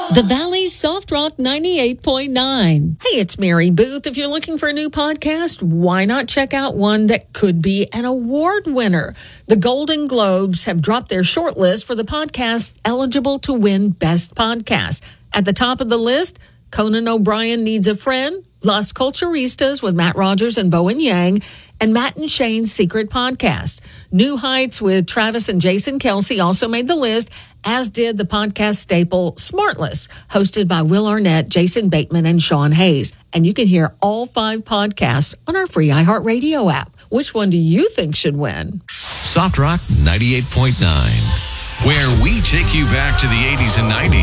The Valley's Soft Rock 98.9. Hey, it's Mary Booth. If you're looking for a new podcast, why not check out one that could be an award winner? The Golden Globes have dropped their shortlist for the podcast eligible to win Best Podcast. At the top of the list, Conan O'Brien Needs a Friend, Las Culturistas with Matt Rogers and Bowen Yang, and Matt and Shane's Secret Podcast. New Heights with Travis and Jason Kelsey also made the list, as did the podcast staple Smartless, hosted by Will Arnett, Jason Bateman, and Sean Hayes. And you can hear all 5 podcasts on our free iHeartRadio app. Which one do you think should win? Soft Rock 98.9, where we take you back to the 80s and 90s.